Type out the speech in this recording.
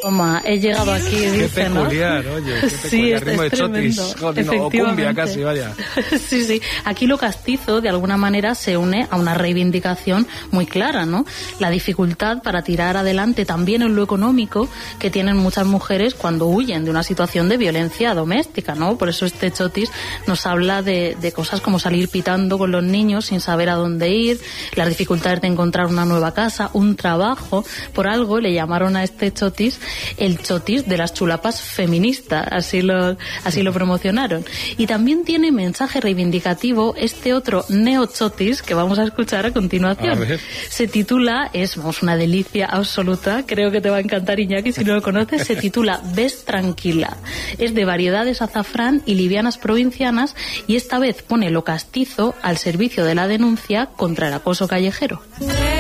Toma, he llegado aquí, dice, ¿no? Qué peculiar, oye, qué peculiar. Sí, ritmo es de chotis, o cumbia casi, vaya. Sí, sí. Aquí lo castizo, de alguna manera, se une a una reivindicación muy clara, ¿no? La dificultad para tirar adelante también en lo económico que tienen muchas mujeres cuando huyen de una situación de violencia doméstica, ¿no? Por eso este chotis nos habla de cosas como salir pitando con los niños sin saber a dónde ir, las dificultades de encontrar una nueva casa, un trabajo. Por algo le llamaron a este chotis el chotis de las chulapas feministas, así lo promocionaron. Y también tiene mensaje reivindicativo este otro neochotis que vamos a escuchar a continuación. Se titula, es una delicia absoluta, creo que te va a encantar, Iñaki, si no lo conoces, se titula Ves tranquila. Es de variedades azafrán y livianas provincianas y esta vez pone lo castizo al servicio de la denuncia contra el acoso callejero.